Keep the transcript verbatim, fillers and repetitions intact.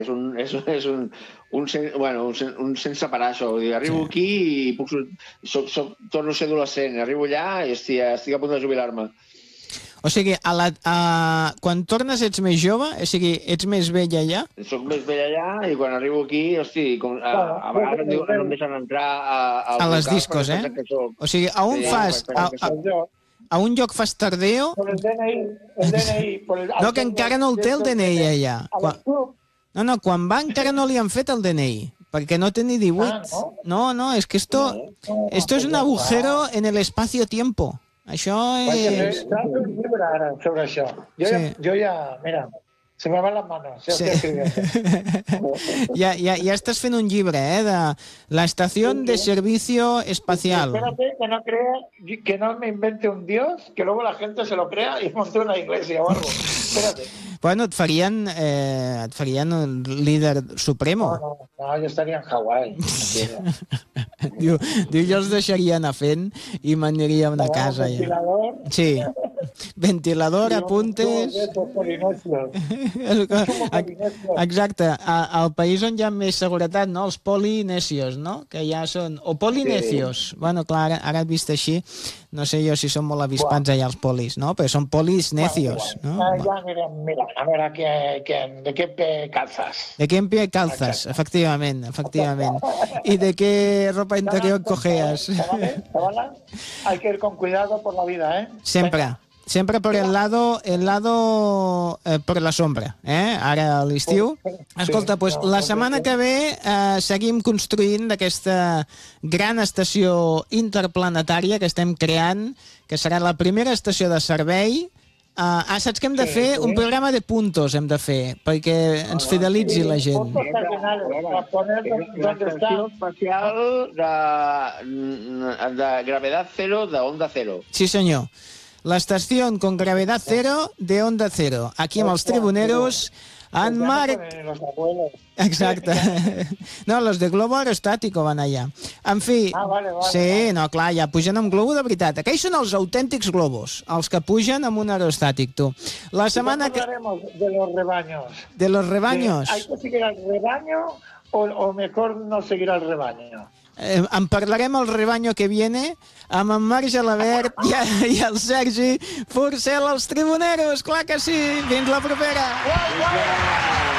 És un, és, és un, un, sen, bueno, un, sen, un sense parar, això. Vull dir, arribo sí. aquí i puc, soc, soc, torno a ser adolescent. Arribo allà i estic, estic a punt de jubilar-me. O sigui, a la, a, quan tornes ets més jove? O sigui, ets més vell allà? Soc més vell allà i quan arribo aquí, hosti, com, a, a vegades no, no em deixen entrar a, a, a les discos, eh? O sigui, a un sí, fas... A, a, a un lloc fas tardeo... Por el D N I, el D N I... Por el, no, que encara no el té el D N I allà. Quan, no, no, quan va encara no li han fet el D N I, perquè no té ni divuit. Ah, no? No, no, és que esto, esto és un agujero en el espacio-tiempo. Això és... Vaig un llibre ara sobre això. Jo, sí. ja, jo ja, mira, se me van les manos. Ja, sí. ja, ja, ja estàs fent un llibre, eh, de la estación de servicio espacial. Espérate que no crea, que no me invente un dios, que luego la gente se lo crea y monte una iglesia o algo. Espérate. Bueno, et farien, eh, et farien un líder supremo. No, no, no, jo estaria en Hawaii. diu, diu, jo els deixaria anar fent i m'aniria a una no, casa. Ventilador. Ja. Sí. Ventilador, apuntes... Exacte. Al país on hi ha més seguretat, no? Els polinesios, no? Que ja són... O polinesios. Sí. Bueno, clar, ara, ara vist així, no sé jo si són molt avispats bueno. allà els polis, no? Però són polis necios, bueno, bueno. no? Ja, mira, mira, a veure, que, que, de què pie calzas. De què pie calzas, efectivament, efectivament. I de què ropa interior cojeas. Hay que ir con cuidado por la vida, ¿eh? Sempre. Venga. Sempre per el lado, el lado eh, per la sombra, eh? Ara a l'estiu. Escolta, pues, la setmana que ve eh, seguim construint d'aquesta gran estació interplanetària que estem creant, que serà la primera estació de servei. Uh, ah, saps que hem de fer sí, sí. un programa de puntos, hem de fer, perquè ens fidelitzi sí, la gent. L'estació espacial de, de gravedad cero, de onda cero. Sí, senyor. L'estació con gravedad cero de onda cero. Aquí amb els tribuneros, en Marc... Exacte. No, los de globo aerostático van allà. En fi, ah, vale, vale, sí, vale. no, clar, ja pugen amb globo de veritat. Aquells són els autèntics globos, els que pugen amb un aerostàtic, tu. La setmana que... de los rebaños. De los rebaños. ¿Hay que seguir al rebaño o, o mejor no seguir al rebaño? Eh, en parlarem al rebaño que viene amb en Marc Gelabert i, i el Sergi Forcel, els tribuneros, clar que sí. Fins la propera.